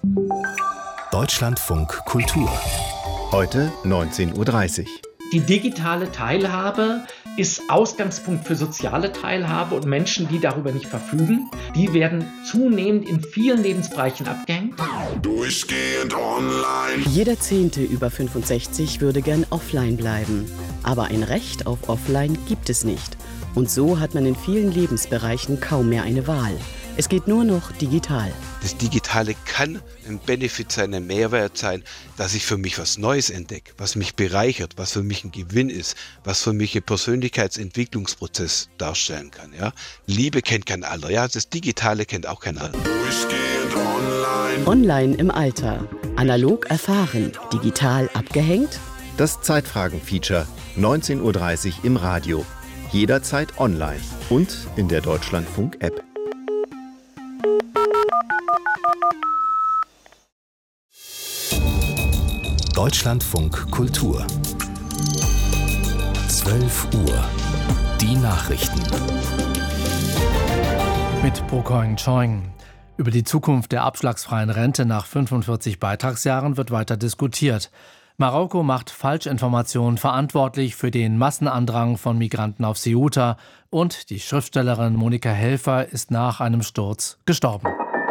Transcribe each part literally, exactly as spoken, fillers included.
Deutschlandfunk Kultur. Heute neunzehn Uhr dreißig. Die digitale Teilhabe ist Ausgangspunkt für soziale Teilhabe und Menschen, die darüber nicht verfügen, die werden zunehmend in vielen Lebensbereichen abgehängt. Durchgehend online. Jeder Zehnte über fünfundsechzig würde gern offline bleiben. Aber ein Recht auf Offline gibt es nicht. Und so hat man in vielen Lebensbereichen kaum mehr eine Wahl. Es geht nur noch digital. Das Digitale kann ein Benefit sein, ein Mehrwert sein, dass ich für mich was Neues entdecke, was mich bereichert, was für mich ein Gewinn ist, was für mich einen Persönlichkeitsentwicklungsprozess darstellen kann. Ja? Liebe kennt kein Alter, ja? Das Digitale kennt auch kein Alter. Durchgehend online. Online im Alter. Analog erfahren, digital abgehängt? Das Zeitfragen-Feature, neunzehn Uhr dreißig im Radio. Jederzeit online und in der Deutschlandfunk-App. Deutschlandfunk Kultur. zwölf Uhr. Die Nachrichten. Mit Pro-Koing Choing. Über die Zukunft der abschlagsfreien Rente nach fünfundvierzig Beitragsjahren wird weiter diskutiert. Marokko macht Falschinformationen verantwortlich für den Massenandrang von Migranten auf Ceuta und die Schriftstellerin Monika Helfer ist nach einem Sturz gestorben.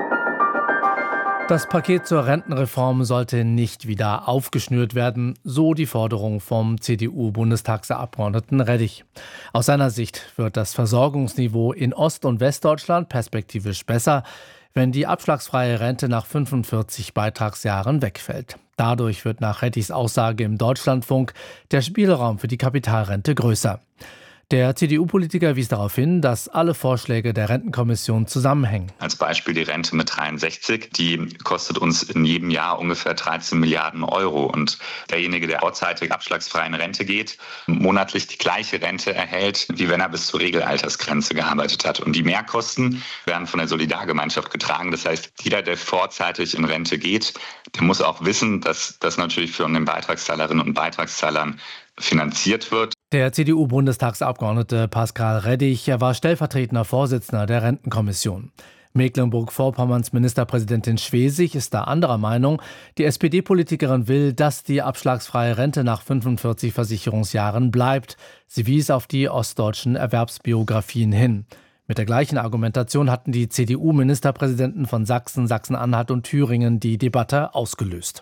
Das Paket zur Rentenreform sollte nicht wieder aufgeschnürt werden, so die Forderung vom C D U-Bundestagsabgeordneten Reddich. Aus seiner Sicht wird das Versorgungsniveau in Ost- und Westdeutschland perspektivisch besser, wenn die abschlagsfreie Rente nach fünfundvierzig Beitragsjahren wegfällt. Dadurch wird nach Reddichs Aussage im Deutschlandfunk der Spielraum für die Kapitalrente größer. Der C D U-Politiker wies darauf hin, dass alle Vorschläge der Rentenkommission zusammenhängen. Als Beispiel die Rente mit dreiundsechzig, die kostet uns in jedem Jahr ungefähr dreizehn Milliarden Euro. Und derjenige, der vorzeitig abschlagsfrei in Rente geht, monatlich die gleiche Rente erhält, wie wenn er bis zur Regelaltersgrenze gearbeitet hat. Und die Mehrkosten werden von der Solidargemeinschaft getragen. Das heißt, jeder, der vorzeitig in Rente geht, der muss auch wissen, dass das natürlich von den Beitragszahlerinnen und Beitragszahlern finanziert wird. Der C D U-Bundestagsabgeordnete Pascal Reddich war stellvertretender Vorsitzender der Rentenkommission. Mecklenburg-Vorpommerns Ministerpräsidentin Schwesig ist da anderer Meinung. Die S P D-Politikerin will, dass die abschlagsfreie Rente nach fünfundvierzig Versicherungsjahren bleibt. Sie wies auf die ostdeutschen Erwerbsbiografien hin. Mit der gleichen Argumentation hatten die C D U-Ministerpräsidenten von Sachsen, Sachsen-Anhalt und Thüringen die Debatte ausgelöst.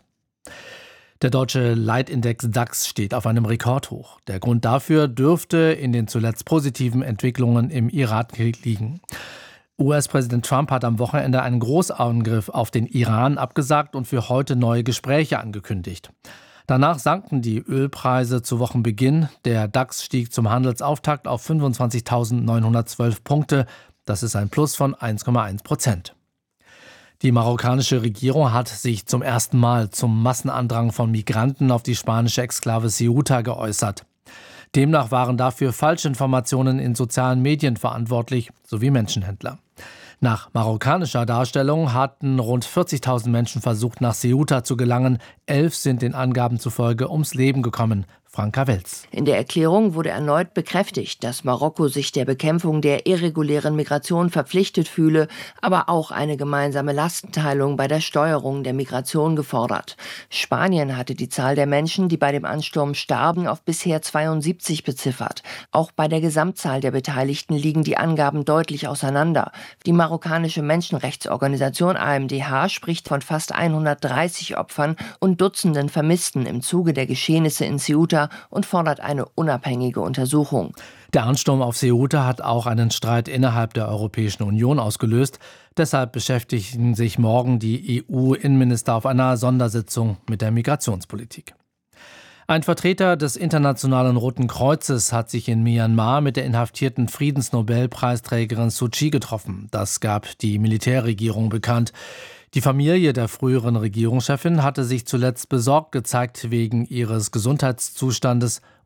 Der deutsche Leitindex DAX steht auf einem Rekordhoch. Der Grund dafür dürfte in den zuletzt positiven Entwicklungen im Irakkrieg liegen. U S-Präsident Trump hat am Wochenende einen Großangriff auf den Iran abgesagt und für heute neue Gespräche angekündigt. Danach sanken die Ölpreise zu Wochenbeginn. Der DAX stieg zum Handelsauftakt auf fünfundzwanzigtausendneunhundertzwölf Punkte. Das ist ein Plus von eins Komma eins Prozent. Die marokkanische Regierung hat sich zum ersten Mal zum Massenandrang von Migranten auf die spanische Exklave Ceuta geäußert. Demnach waren dafür Falschinformationen in sozialen Medien verantwortlich, sowie Menschenhändler. Nach marokkanischer Darstellung hatten rund vierzigtausend Menschen versucht, nach Ceuta zu gelangen. Elf sind den Angaben zufolge ums Leben gekommen. Franka Welz. In der Erklärung wurde erneut bekräftigt, dass Marokko sich der Bekämpfung der irregulären Migration verpflichtet fühle, aber auch eine gemeinsame Lastenteilung bei der Steuerung der Migration gefordert. Spanien hatte die Zahl der Menschen, die bei dem Ansturm starben, auf bisher zweiundsiebzig beziffert. Auch bei der Gesamtzahl der Beteiligten liegen die Angaben deutlich auseinander. Die marokkanische Menschenrechtsorganisation A M D H spricht von fast hundertdreißig Opfern und Dutzenden Vermissten im Zuge der Geschehnisse in Ceuta und fordert eine unabhängige Untersuchung. Der Ansturm auf Ceuta hat auch einen Streit innerhalb der Europäischen Union ausgelöst. Deshalb beschäftigen sich morgen die E U-Innenminister auf einer Sondersitzung mit der Migrationspolitik. Ein Vertreter des Internationalen Roten Kreuzes hat sich in Myanmar mit der inhaftierten Friedensnobelpreisträgerin Suu Kyi getroffen. Das gab die Militärregierung bekannt. Die Familie der früheren Regierungschefin hatte sich zuletzt besorgt gezeigt wegen ihres Gesundheitszustandes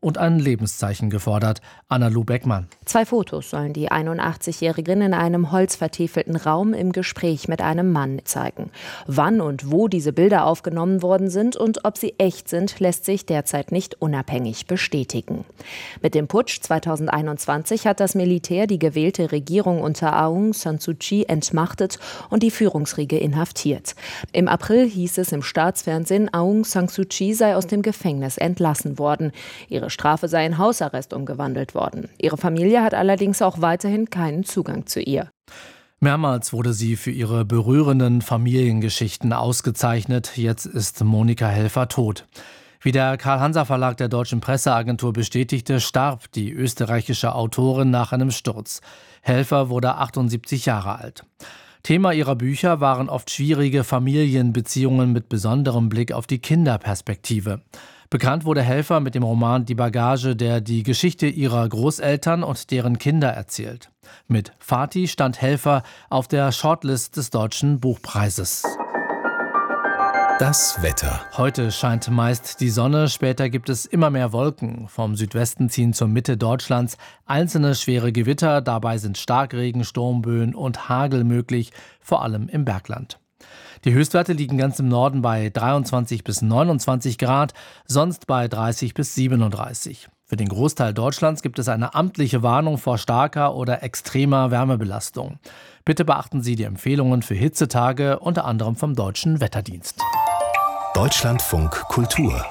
und ein Lebenszeichen gefordert. Anna-Lu Beckmann. Zwei Fotos sollen die einundachtzigjährigen in einem holzvertäfelten Raum im Gespräch mit einem Mann zeigen. Wann und wo diese Bilder aufgenommen worden sind und ob sie echt sind, lässt sich derzeit nicht unabhängig bestätigen. Mit dem Putsch zweitausendeinundzwanzig hat das Militär die gewählte Regierung unter Aung San Suu Kyi entmachtet und die Führungsriege inhaftiert. Im April hieß es im Staatsfernsehen, Aung San Suu Kyi sei aus dem Gefängnis entlassen worden. Ihre Strafe sei in Hausarrest umgewandelt worden. Ihre Familie hat allerdings auch weiterhin keinen Zugang zu ihr. Mehrmals wurde sie für ihre berührenden Familiengeschichten ausgezeichnet. Jetzt ist Monika Helfer tot. Wie der Karl-Hanser-Verlag der Deutschen Presseagentur bestätigte, starb die österreichische Autorin nach einem Sturz. Helfer wurde achtundsiebzig Jahre alt. Thema ihrer Bücher waren oft schwierige Familienbeziehungen mit besonderem Blick auf die Kinderperspektive. Bekannt wurde Helfer mit dem Roman Die Bagage, der die Geschichte ihrer Großeltern und deren Kinder erzählt. Mit Fatih stand Helfer auf der Shortlist des Deutschen Buchpreises. Das Wetter. Heute scheint meist die Sonne, später gibt es immer mehr Wolken. Vom Südwesten ziehen zur Mitte Deutschlands einzelne schwere Gewitter. Dabei sind Starkregen, Sturmböen und Hagel möglich, vor allem im Bergland. Die Höchstwerte liegen ganz im Norden bei dreiundzwanzig bis neunundzwanzig Grad, sonst bei dreißig bis siebenunddreißig. Für den Großteil Deutschlands gibt es eine amtliche Warnung vor starker oder extremer Wärmebelastung. Bitte beachten Sie die Empfehlungen für Hitzetage, unter anderem vom Deutschen Wetterdienst. Deutschlandfunk Kultur.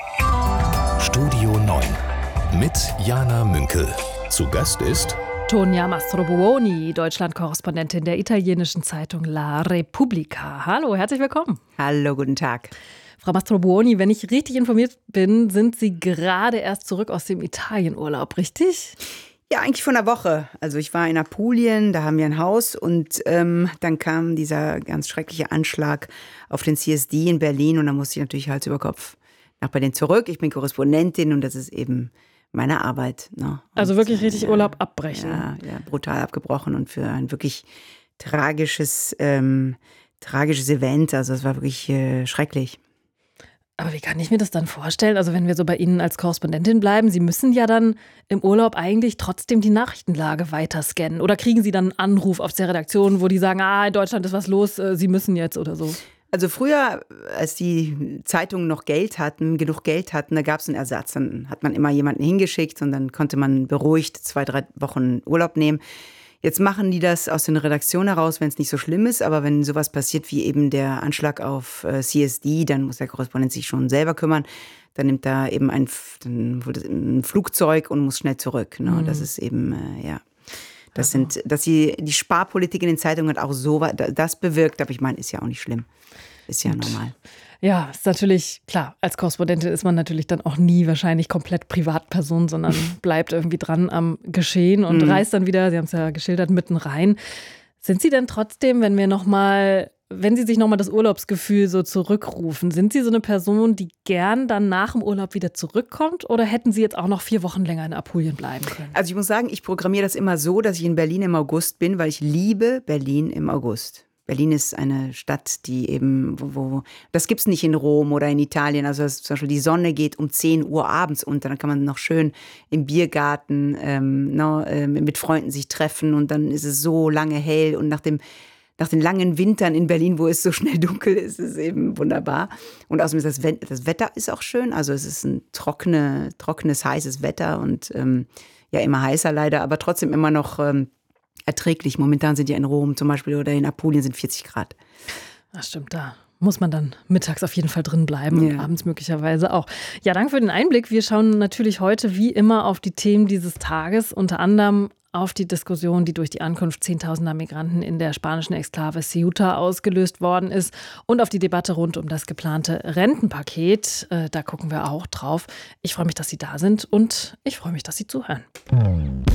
Studio neun mit Jana Münkel. Zu Gast ist Tonia Mastrobuoni, Deutschland-Korrespondentin der italienischen Zeitung La Repubblica. Hallo, herzlich willkommen. Hallo, guten Tag. Frau Mastrobuoni, wenn ich richtig informiert bin, sind Sie gerade erst zurück aus dem Italienurlaub, richtig? Ja, eigentlich vor einer Woche. Also ich war in Apulien, da haben wir ein Haus und ähm, dann kam dieser ganz schreckliche Anschlag auf den C S D in Berlin und da musste ich natürlich Hals über Kopf nach Berlin zurück. Ich bin Korrespondentin und das ist eben meine Arbeit. Ne? Also wirklich und, richtig ja, Urlaub abbrechen. Ja, ja, brutal abgebrochen und für ein wirklich tragisches, ähm, tragisches Event. Also es war wirklich äh, schrecklich. Aber wie kann ich mir das dann vorstellen? Also wenn wir so bei Ihnen als Korrespondentin bleiben, Sie müssen ja dann im Urlaub eigentlich trotzdem die Nachrichtenlage weiter scannen. Oder kriegen Sie dann einen Anruf aus der Redaktion, wo die sagen, ah, in Deutschland ist was los, Sie müssen jetzt oder so? Also früher, als die Zeitungen noch Geld hatten, genug Geld hatten, da gab es einen Ersatz. Dann hat man immer jemanden hingeschickt und dann konnte man beruhigt zwei, drei Wochen Urlaub nehmen. Jetzt machen die das aus den Redaktionen heraus, wenn es nicht so schlimm ist. Aber wenn sowas passiert wie eben der Anschlag auf äh, C S D, dann muss der Korrespondent sich schon selber kümmern. Dann nimmt da eben ein, dann holt ein Flugzeug und muss schnell zurück. Ne? Mhm. Das ist eben, äh, ja. Das sind, dass die, die Sparpolitik in den Zeitungen hat auch so das bewirkt. Aber ich meine, ist ja auch nicht schlimm. Ist ja Gut. normal. Ja, ist natürlich, klar, als Korrespondentin ist man natürlich dann auch nie wahrscheinlich komplett Privatperson, sondern bleibt irgendwie dran am Geschehen und mhm. reist dann wieder, Sie haben es ja geschildert, mitten rein. Sind Sie denn trotzdem, wenn wir noch mal, wenn Sie sich nochmal das Urlaubsgefühl so zurückrufen, sind Sie so eine Person, die gern dann nach dem Urlaub wieder zurückkommt oder hätten Sie jetzt auch noch vier Wochen länger in Apulien bleiben können? Also ich muss sagen, ich programmiere das immer so, dass ich in Berlin im August bin, weil ich liebe Berlin im August. Berlin ist eine Stadt, die eben, wo, wo das gibt's nicht in Rom oder in Italien. Also das, zum Beispiel die Sonne geht um zehn Uhr abends unter, dann kann man noch schön im Biergarten ähm, no, äh, mit Freunden sich treffen und dann ist es so lange hell und nach dem Nach den langen Wintern in Berlin, wo es so schnell dunkel ist, ist es eben wunderbar. Und außerdem ist das, das Wetter ist auch schön. Also es ist ein trockene, trockenes, heißes Wetter und ähm, ja immer heißer leider, aber trotzdem immer noch ähm, erträglich. Momentan sind ja in Rom zum Beispiel oder in Apulien sind vierzig Grad. Das stimmt, da muss man dann mittags auf jeden Fall drin bleiben ja. und abends möglicherweise auch. Ja, danke für den Einblick. Wir schauen natürlich heute wie immer auf die Themen dieses Tages, unter anderem auf die Diskussion, die durch die Ankunft zehntausender Migranten in der spanischen Exklave Ceuta ausgelöst worden ist und auf die Debatte rund um das geplante Rentenpaket. Äh, da gucken wir auch drauf. Ich freue mich, dass Sie da sind und ich freue mich, dass Sie zuhören.